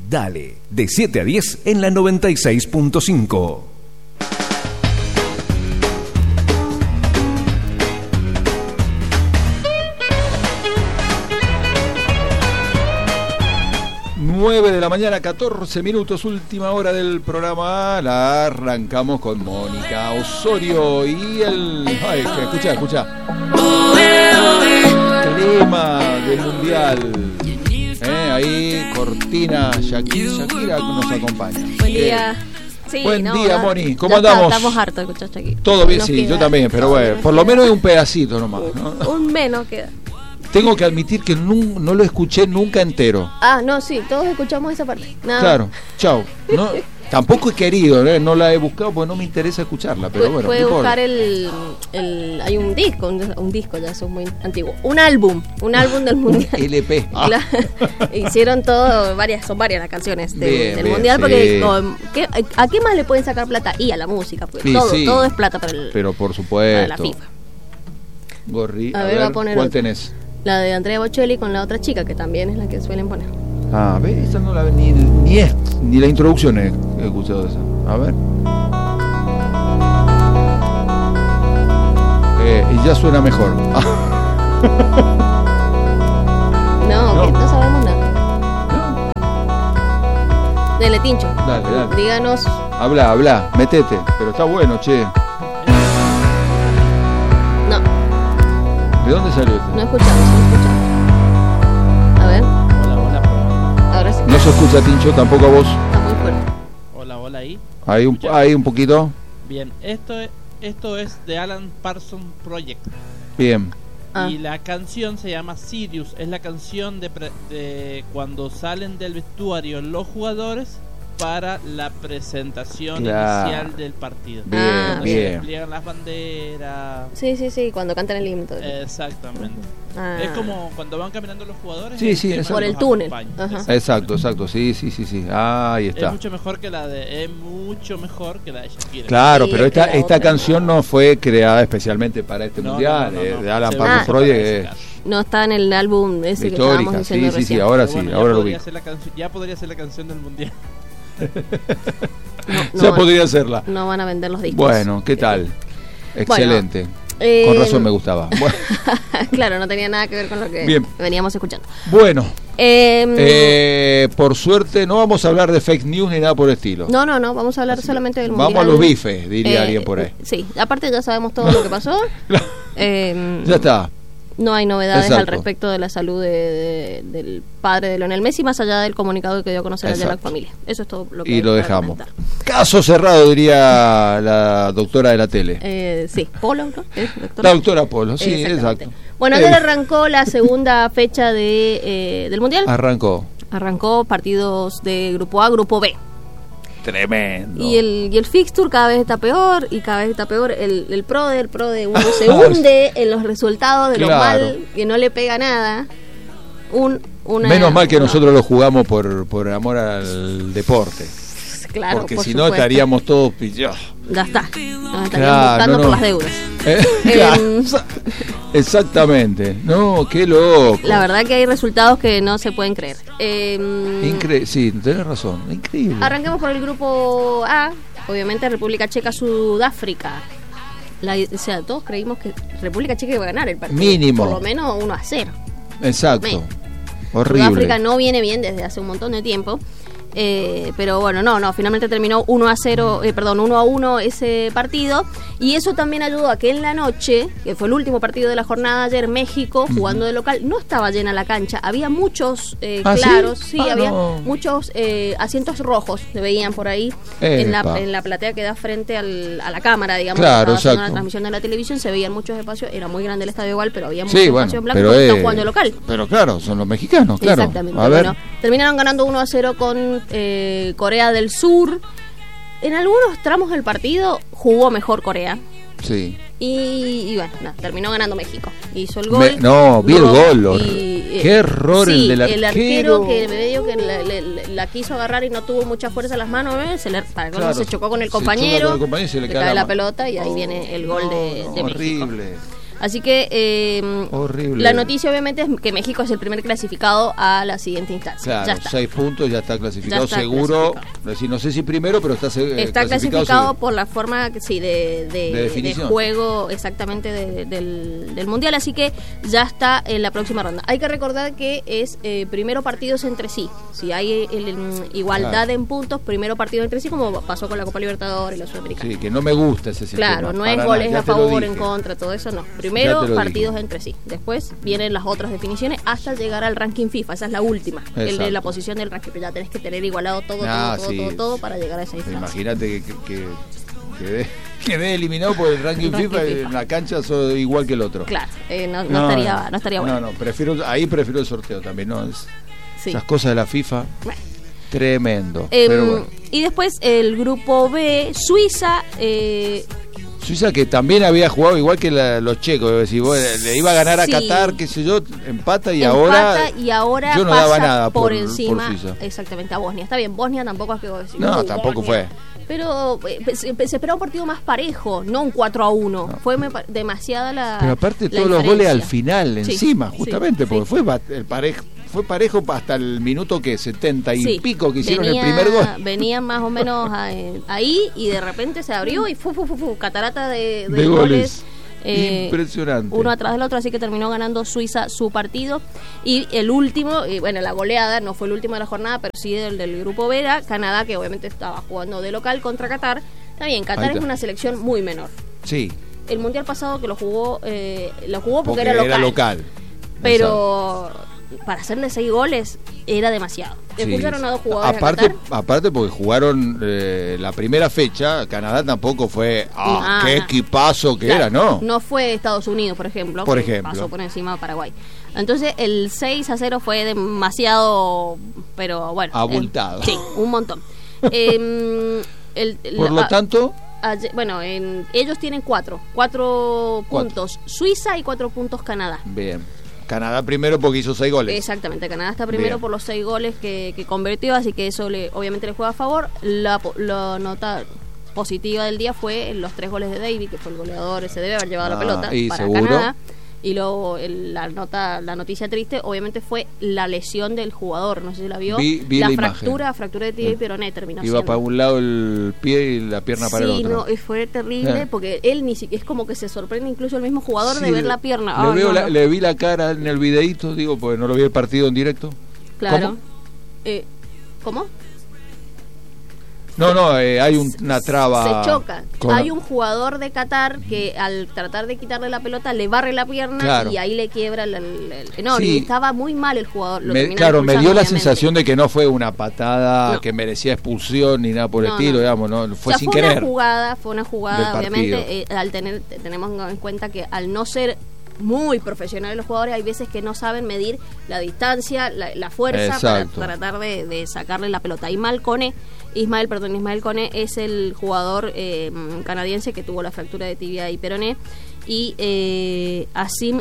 Dale, de 7 a 10 en la 96.5. De la mañana, 14 minutos, última hora del programa. La arrancamos con Mónica Osorio y el... Ay, escucha. Clima del Mundial. Ahí, cortina, Shakira nos acompaña. Buen día. Sí, buen día, Moni. ¿Cómo andamos? Estamos hartos de escuchar Shakira. Todo bien, sí, yo también, pero bueno, por lo menos hay un pedacito nomás, ¿no? Un menos queda. Tengo que admitir que no lo escuché nunca entero. No, sí, todos escuchamos esa parte. No. Claro, chau. No, tampoco he querido, no la he buscado porque no me interesa escucharla, pero bueno. Puede buscar hay un disco, ya eso es muy antiguo. Un álbum del Mundial. LP. Hicieron todo, son varias las canciones del Mundial, sí. Porque ¿a qué más le pueden sacar plata? Y a la música, porque sí, todo es plata pero por supuesto. para la FIFA. Gorri, a ver, va a poner ¿cuál otra. tenés? La de Andrea Bocelli con la otra chica, que también es la que suelen poner. ¿Ves? Esa no la ni la introducción he escuchado esa. A ver. Y ya suena mejor. No sabemos nada. No. Dele, Tincho. Dale. Díganos. Habla, metete. Pero está bueno, che. ¿De dónde salió esto? No escuchamos. A ver. Hola. Ahora sí. No se escucha, Tincho, tampoco a vos. Está muy fuerte. Hola, ahí. Ahí un poquito. Bien, esto es de Alan Parsons Project. Bien. Y la canción se llama Sirius. Es la canción de cuando salen del vestuario los jugadores para la presentación inicial del partido. Bien. Despliegan las banderas. Sí, cuando cantan el himno. Exactamente. Es como cuando van caminando los jugadores. Sí, por el túnel. Exacto. Sí. Ahí está. Es mucho mejor que la de Shakira. Claro, Sí, pero esta canción no fue creada especialmente para este mundial. No. De Alan Parsons Project. No está en el álbum ese que estábamos diciendo recién. Sí, ahora sí, ahora lo vi. Ya podría ser la canción del mundial. Ya podría hacerla. No van a vender los discos. Bueno, ¿qué tal? Excelente. Bueno, con razón me gustaba. Bueno. Claro, no tenía nada que ver con lo que veníamos escuchando. Bueno, por suerte no vamos a hablar de fake news ni nada por el estilo. No, vamos a hablar solamente del mundial. Vamos a los bifes, diría alguien por ahí. Sí, aparte ya sabemos todo lo que pasó. Ya está. No hay novedades Exacto. al respecto de la salud del padre de Lionel Messi, más allá del comunicado que dio a conocer ayer a la familia. Eso es todo lo que y lo dejamos. Caso cerrado, diría la doctora de la tele. Sí, Polo, ¿no? La doctora Polo, sí, exacto. Bueno, ayer arrancó la segunda fecha del Mundial. Arrancó partidos de Grupo A, Grupo B. Tremendo. Y el fixture cada vez está peor, el pro de uno se hunde en los resultados de lo mal, que no le pega nada. Menos mal que nosotros lo jugamos por amor al deporte. Claro, porque si no estaríamos todos pillados. Ya está. Nos estaríamos buscando por las deudas. Exactamente. No, qué loco. La verdad que hay resultados que no se pueden creer. Sí, tenés razón. Increíble. Arranquemos por el grupo A. Obviamente República Checa, Sudáfrica. O sea, todos creímos que República Checa iba a ganar el partido. Mínimo. Por lo menos 1-0. Exacto. Horrible. Sudáfrica no viene bien desde hace un montón de tiempo. Pero bueno, finalmente terminó 1-1 ese partido, y eso también ayudó a que en la noche, que fue el último partido de la jornada ayer, México jugando de local, no estaba llena la cancha, había muchos claros, había muchos asientos rojos, se veían por ahí en la platea que da frente a la cámara, digamos, claro, estaba haciendo la transmisión de la televisión, se veían muchos espacios, era muy grande el estadio igual, pero había mucho espacio en blanco porque están jugando de local. Pero claro, son los mexicanos, claro. Exactamente. A ver. Bueno, terminaron ganando 1-0 con Corea del Sur. En algunos tramos del partido jugó mejor Corea. Sí. Y bueno, terminó ganando México. Hizo el gol. Vi el gol. Qué error el del arquero. El arquero que medio que la quiso agarrar y no tuvo mucha fuerza en las manos, se chocó con el compañero, se le cae la pelota y ahí viene el gol de México. Horrible. Así que horrible. La noticia obviamente es que México es el primer clasificado a la siguiente instancia. Claro, ya está. 6 puntos, ya está clasificado, Ya está seguro. clasificado. Decir, no sé si primero, pero está clasificado seguro. por la forma de juego exactamente del Mundial, así que ya está en la próxima ronda. Hay que recordar que es primero partidos entre sí. Si hay igualdad en puntos, primero partido entre sí, como pasó con la Copa Libertadores y la Sudamericana. Sí, que no me gusta ese sistema. Claro, no es goles a favor, en contra, todo eso no. Primero partidos entre sí. Después vienen las otras definiciones hasta llegar al ranking FIFA. Esa es la última. Exacto. El de la posición del ranking. Ya tenés que tener igualado todo para llegar a esa instancia. Imagínate que quedé eliminado por el ranking FIFA. En la cancha soy igual que el otro. Claro, no estaría bueno. No, prefiero el sorteo también, ¿no? Sí. Esas cosas de la FIFA. Bueno. Tremendo. Pero bueno. Y después el grupo B, Suiza. Suiza, que también había jugado igual que los checos, es decir, le iba a ganar a Qatar, qué sé yo, empata y ahora yo no pasa daba nada por encima, por Suiza. Exactamente, a Bosnia. Está bien, Bosnia tampoco es que decir, no, tampoco Bosnia. fue. Pero se esperaba un partido más parejo, no un 4-1. No. Fue demasiada la. Pero aparte todos los goles al final, encima, justamente, porque fue parejo hasta el minuto que 70 y pico que hicieron el primer gol. Venían más o menos ahí y de repente se abrió y catarata de goles. Impresionante. Uno atrás del otro, así que terminó ganando Suiza su partido. Y el último, la goleada, no fue el último de la jornada, pero sí del grupo B, era Canadá, que obviamente estaba jugando de local contra Qatar. Está bien, Qatar es una selección muy menor. Sí. El mundial pasado que lo jugó porque era local. Pero para hacerle 6 goles era demasiado. Expulsaron a 2 jugadores aparte porque jugaron la primera fecha, Canadá tampoco fue qué equipazo que era, ¿no? No fue Estados Unidos, por ejemplo. Pasó por encima de Paraguay. Entonces el 6-0 fue demasiado, pero bueno. Abultado. Sí, un montón. Por lo tanto... ellos tienen 4 puntos Suiza y 4 puntos Canadá. Bien. Canadá primero porque hizo 6 goles. Exactamente, Canadá está primero por los 6 goles que convirtió, así que eso obviamente le juega a favor. La nota positiva del día fue los 3 goles de David, que fue el goleador, se debe haber llevado la pelota para ¿seguro? Canadá. Y luego la noticia triste obviamente fue la lesión del jugador, no sé si la vio. Vi la fractura de tibia y peroné terminó. Iba para un lado el pie y la pierna para el otro. Sí, fue terrible porque él es como que se sorprende incluso el mismo jugador de ver la pierna. Le vi la cara en el videíto, digo, porque no lo vi el partido en directo. Claro. ¿Cómo? No, hay una traba. Se choca. Hay un jugador de Qatar que al tratar de quitarle la pelota le barre la pierna y ahí le quiebra y estaba muy mal el jugador. Me dio la sensación de que no fue una patada que merecía expulsión ni nada por el estilo, digamos, no fue sin querer. Fue una jugada obviamente, tenemos en cuenta que al no ser muy profesionales los jugadores, hay veces que no saben medir la distancia, la fuerza para tratar de sacarle la pelota. Y Ismael Kone es el jugador canadiense que tuvo la fractura de tibia y peroné, y Asim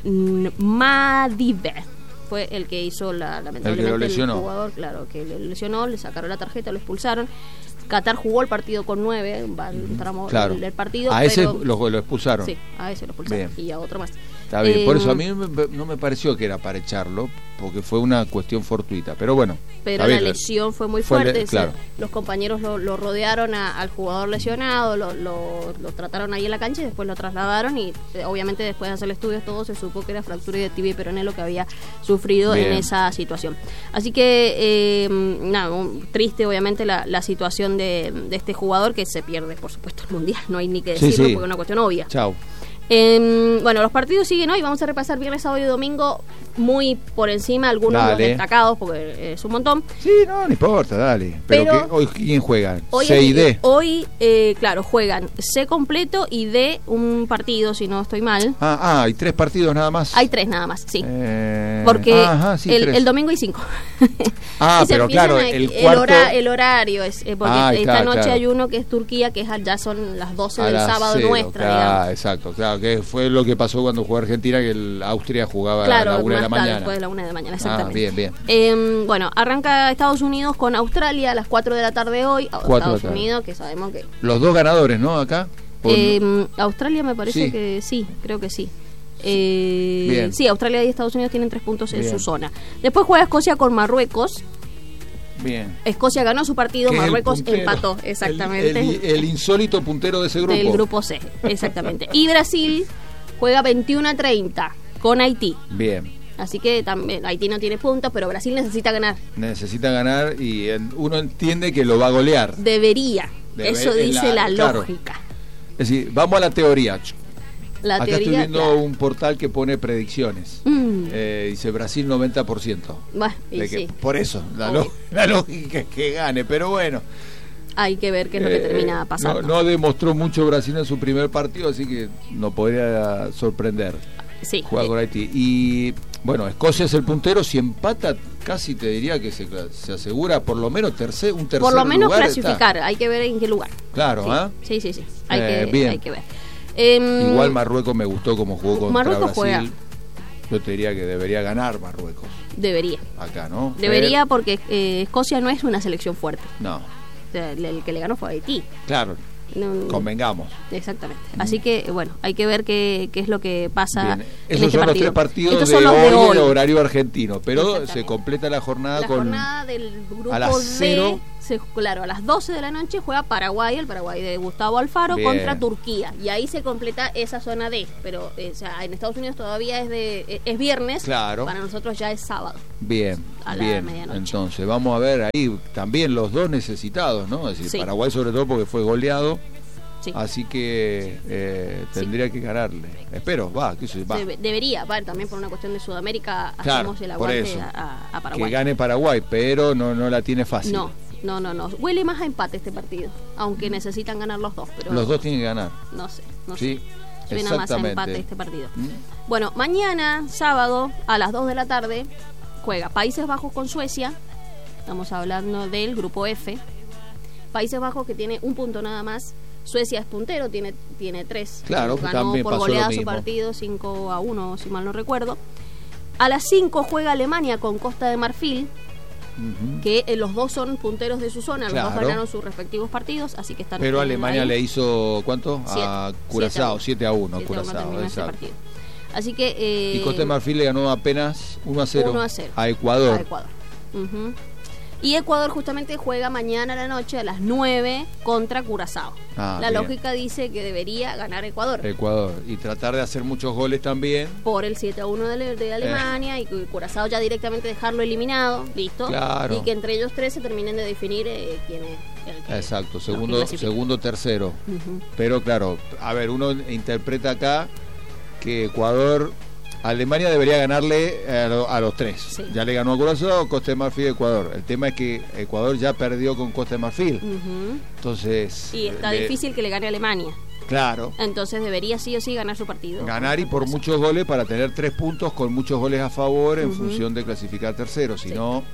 Madibe fue el que hizo lamentablemente el jugador, que le lesionó, le sacaron la tarjeta, lo expulsaron. Qatar jugó el partido con 9, el partido. A ese lo expulsaron. Sí, a ese lo expulsaron. Bien. Y a otro más. Está bien, por eso a mí no me pareció que era para echarlo, porque fue una cuestión fortuita, pero bueno. Pero la lesión fue muy fuerte, los compañeros lo rodearon al jugador lesionado, lo trataron ahí en la cancha y después lo trasladaron y obviamente después de hacer estudios todo se supo que era fractura de tibia y peroné lo que había sufrido en esa situación. Así que, triste obviamente la situación de este jugador que se pierde, por supuesto, el Mundial, no hay ni que decirlo porque es una cuestión obvia. Chao. Los partidos siguen hoy, vamos a repasar viernes, sábado y domingo muy por encima, algunos los destacados porque es un montón. Sí, no importa, dale. Pero hoy ¿quién juega? Hoy C y D. Hoy, juegan C completo y D un partido, si no estoy mal. Hay 3 partidos nada más. Hay 3 nada más, sí. Porque el domingo hay 5. Pero claro, el cuarto... el horario es porque esta noche hay uno que es Turquía, que ya son las 12 del sábado nuestra, digamos. Exacto, claro, que fue lo que pasó cuando jugó Argentina, que Austria jugaba a la 1 de la mañana. Después de la 1 de la mañana, exactamente. Bien. Arranca Estados Unidos con Australia a las 4 de la tarde hoy. Estados Unidos, que sabemos que... Los 2 ganadores, ¿no? Acá. Australia me parece que sí, creo que sí. Bien. Sí, Australia y Estados Unidos tienen 3 puntos en Bien. su zona. Después juega Escocia con Marruecos. Bien. Escocia ganó su partido, Que es el Marruecos puntero, empató, exactamente. El insólito puntero de ese grupo. Del grupo C, exactamente. Y Brasil juega 21-30 con Haití. Bien. Así que también Haití no tiene puntos, pero Brasil necesita ganar. Necesita ganar y uno entiende que lo va a golear. Debería. Eso dice la claro. lógica. Es decir, vamos a la teoría. La Acá teoría, estoy viendo claro. un portal que pone predicciones. Dice Brasil 90%. Bueno, y De que, sí. Por eso, la Obvio. lógica es que gane, pero bueno. Hay que ver qué es lo que termina pasando. No demostró mucho Brasil en su primer partido, así que no podría sorprender Sí. jugar con Haití. Y bueno, Escocia es el puntero, si empata casi te diría que se asegura por lo menos un tercer Por lo menos lugar clasificar, está. hay que ver en qué lugar. Claro, Sí, ¿ah? sí, sí, sí. Hay bien. que ver. Igual Marruecos me gustó como jugó contra Marruecos Brasil. juega. Yo te diría que debería ganar Marruecos Debería. acá, ¿no? Debería porque Escocia no es una selección fuerte. No, O sea, el que le ganó fue Haití. claro, No, convengamos. exactamente. Así que, bueno, hay que ver qué es lo que pasa Bien. en Esos este son partido. los 3 partidos Estos de son los de hoy en hoy. horario argentino, pero Exactamente. se completa la jornada La con jornada del grupo a las D, 0. claro, a las 12 de la noche juega Paraguay, el Paraguay de Gustavo Alfaro, Bien. contra Turquía. Y ahí se completa esa zona D. Pero o sea, en Estados Unidos todavía es viernes. Claro. Para nosotros ya es sábado. bien, a la bien. medianoche. Entonces vamos a ver ahí también los dos necesitados, ¿no? Es decir, Sí. Paraguay sobre todo porque fue goleado, Sí. así que tendría que ganarle. Espero, qué sé yo, va. Debería, también por una cuestión de Sudamérica, Claro, hacemos el por aguante eso. a Paraguay. Que gane Paraguay, pero no la tiene fácil. No. Huele más a empate este partido, aunque necesitan ganar los dos. Pero Los dos tienen que ganar. No sé. Sí, Suena más a exactamente. empate este partido. ¿Mm? Bueno, mañana, sábado, a las 2 de la tarde, juega Países Bajos con Suecia. Estamos hablando del grupo F. Países Bajos que tiene un punto nada más. Suecia es puntero, tiene 3. Claro, ganó también por pasó goleada lo su mismo. partido 5-1, si mal no recuerdo. A las 5 juega Alemania con Costa de Marfil, Ujú. que los dos son punteros de su zona, los dos Claro. ganaron sus respectivos partidos, así que están. Pero Alemania ahí. le hizo, ¿cuánto? A Curazao, 7-1, 7-1 Curazao, terminó ese exacto. partido. Así que. Y Costa de Marfil le ganó apenas 1-0 1-0 a Ecuador. a Ecuador. Ujú. Y Ecuador justamente juega mañana a la noche a las 9 contra Curazao. Ah, La bien. lógica dice que debería ganar Ecuador. Ecuador. Y tratar de hacer muchos goles también. Por el 7-1 de Alemania y Curazao ya directamente dejarlo eliminado, listo. Claro. Y que entre ellos tres se terminen de definir quién es el que. Exacto, los que segundo, clasifican. segundo, tercero. Ujú. Pero claro, a ver, uno interpreta acá que Ecuador, Alemania debería ganarle a los 3. Sí. Ya le ganó a Curazao, Costa de Marfil y Ecuador. El tema es que Ecuador ya perdió con Costa de Marfil. Ujú. Entonces, Y está difícil que le gane a Alemania. Claro. Entonces debería sí o sí ganar su partido. Ganar y por muchos goles para tener 3 puntos con muchos goles a favor en Ujú. función de clasificar tercero. Si Sí. no,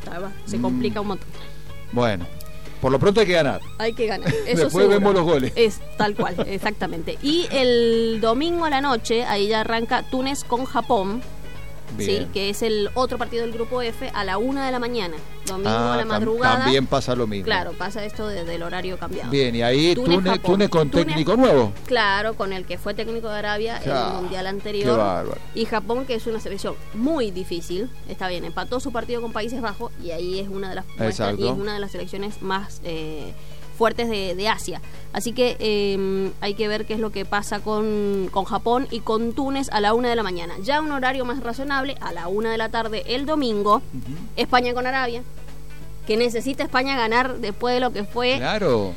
Se complica un montón. bueno, por lo pronto hay que ganar. Hay que ganar. Eso Después seguro. vemos los goles. Es tal cual, exactamente. Y el domingo a la noche, ahí ya arranca Túnez con Japón. Bien. Sí, que es el otro partido del grupo F a la 1 de la mañana. Domingo a la Tam- madrugada. También pasa lo mismo. Claro, pasa esto del horario cambiado. Bien, y ahí Túnez-Japón. Túnez con Túnez- técnico nuevo. Claro, con el que fue técnico de Arabia en Claro, el mundial Qué anterior. bárbaro. Y Japón, que es una selección muy difícil, está bien, empató su partido con Países Bajos y ahí es una de las muestras, Exacto. y es una de las selecciones más fuertes de Asia. Así que hay que ver qué es lo que pasa con Japón y con Túnez a la 1 de la mañana. Ya un horario más razonable, a la 1 de la tarde el domingo, España con Arabia, que necesita España ganar después de lo que fue. Claro,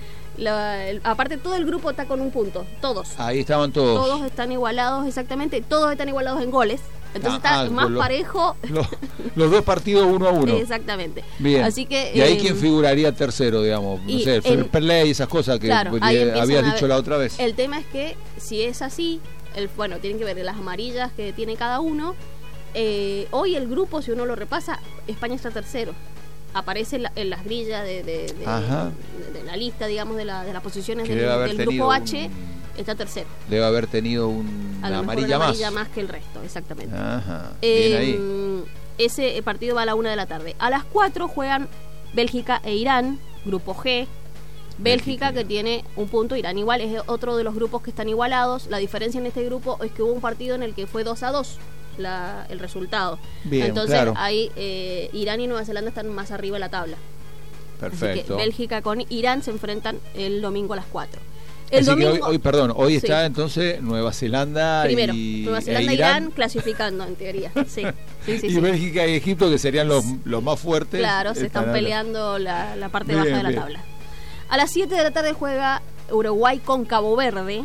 Aparte todo el grupo está con un punto, todos. ahí estaban todos. Todos están igualados, exactamente, todos están igualados en goles. Entonces Ah, está más con parejo. Los dos partidos 1-1. Exactamente. Bien. Así que, ¿Y ahí quién figuraría tercero, digamos? No y sé, en- fair play y esas cosas que Claro, ahí empiezan habías a dicho ver- la otra vez. El tema es que si es así, bueno, tienen que ver las amarillas que tiene cada uno. Hoy el grupo, si uno lo repasa, España está tercero. Aparece en las grillas de Ajá. la lista, digamos, de las posiciones Que del, debe haber del tenido grupo H, un- está tercero. Debe haber tenido A una lo mejor amarilla una más. amarilla más que el resto, exactamente. Ajá, bien ahí. Ese partido va a la 1 de la tarde. A las 4 juegan Bélgica e Irán, grupo G. Bélgica, que tiene un punto, Irán igual, es otro de los grupos que están igualados. La diferencia en este grupo es que hubo un partido en el que fue 2-2 el resultado. Bien, entonces claro. ahí Irán y Nueva Zelanda están más arriba de la tabla. Perfecto. Así que Bélgica con Irán se enfrentan el domingo a las 4. Así que hoy sí. está entonces Nueva Zelanda Primero, y Nueva Zelanda e e Irán clasificando, en teoría. Sí. Y Bélgica y Egipto, que serían los más fuertes. Claro, se están peleando la parte baja de la tabla. A las 7 de la tarde juega Uruguay con Cabo Verde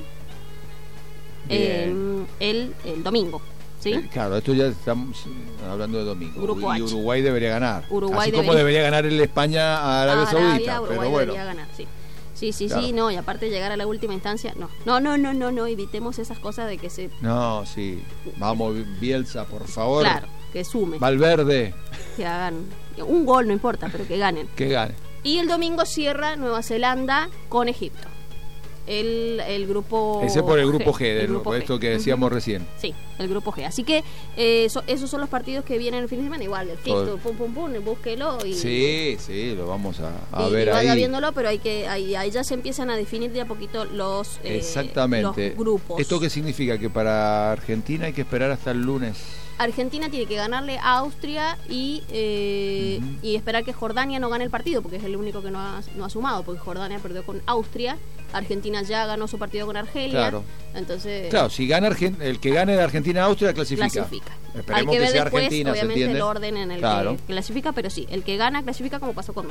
el domingo. ¿Sí? Claro, esto ya estamos hablando de domingo. Grupo y H. Uruguay debería ganar. Uruguay Así como debería ganar el España a Arabia Saudita. Uruguay pero bueno. debería ganar, sí. Sí, Claro. sí, no, y aparte llegar a la última instancia, no, evitemos esas cosas de que se... No, sí. Vamos, Bielsa, por favor. Claro, que sume. Valverde. Que hagan un gol, no importa, pero que ganen. Que gane. Y el domingo cierra Nueva Zelanda con Egipto. El grupo Ese por el grupo G, el grupo esto G. que decíamos recién. Sí, el grupo G. Así que esos son los partidos que vienen el fin de semana. Igual, el fixture, pum, búsquelo. Y, sí, lo vamos a ver y vaya ahí. viéndolo, pero ahí ya se empiezan a definir de a poquito los grupos. ¿Esto qué significa? Que para Argentina hay que esperar hasta el lunes. Argentina tiene que ganarle a Austria y esperar que Jordania no gane el partido, porque es el único que no ha sumado, porque Jordania perdió con Austria, Argentina ya ganó su partido con Argelia. Claro. Entonces, claro, si gana el que gane de Argentina a Austria clasifica. Esperemos hay que ver sea después, Argentina, obviamente, el orden en el que clasifica, pero sí, el que gana clasifica, como pasó con